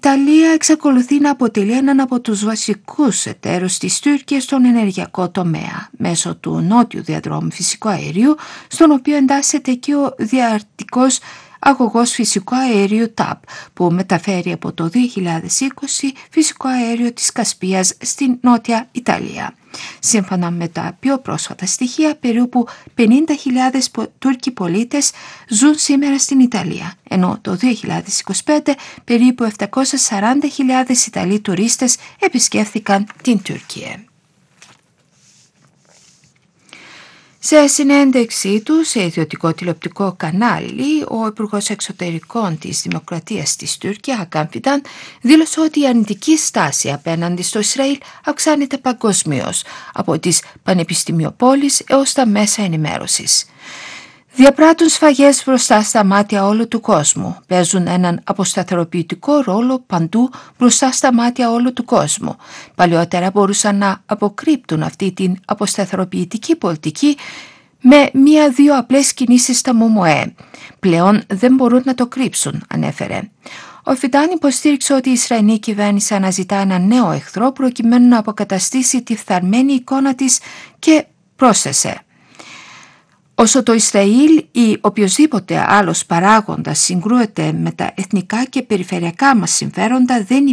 Ιταλία εξακολουθεί να αποτελεί έναν από τους βασικούς εταίρους της Τουρκίας στον ενεργειακό τομέα μέσω του νότιου διαδρόμου φυσικού αερίου, στον οποίο εντάσσεται και ο διαρκτικός αγωγός φυσικού αερίου TAP, που μεταφέρει από το 2020 φυσικό αέριο της Κασπίας στην Νότια Ιταλία. Σύμφωνα με τα πιο πρόσφατα στοιχεία, περίπου 50.000 Τούρκοι πολίτες ζουν σήμερα στην Ιταλία, ενώ το 2025 περίπου 740.000 Ιταλοί τουρίστες επισκέφθηκαν την Τουρκία. Σε συνέντευξή του σε ιδιωτικό τηλεοπτικό κανάλι, ο Υπουργός Εξωτερικών της Δημοκρατίας της Τουρκία, Χακάν Φιντάν, δήλωσε ότι η αρνητική στάση απέναντι στο Ισραήλ αυξάνεται παγκοσμίως, από τις πανεπιστημιοπόλεις έως τα μέσα ενημέρωσης. Διαπράττουν σφαγές μπροστά στα μάτια όλου του κόσμου. Παίζουν έναν αποσταθεροποιητικό ρόλο παντού μπροστά στα μάτια όλου του κόσμου. Παλαιότερα μπορούσαν να αποκρύπτουν αυτή την αποσταθεροποιητική πολιτική με μία-δύο απλές κινήσεις στα ΜΟΜΟΕ. Πλέον δεν μπορούν να το κρύψουν, ανέφερε. Ο Φιντάν υποστήριξε ότι η Ισραηλινή κυβέρνηση αναζητά ένα νέο εχθρό προκειμένου να αποκαταστήσει τη φθαρμένη εικόνα της και πρόσθεσε: όσο το Ισραήλ ή οποιοσδήποτε άλλος παράγοντας συγκρούεται με τα εθνικά και περιφερειακά μας συμφέροντα, δεν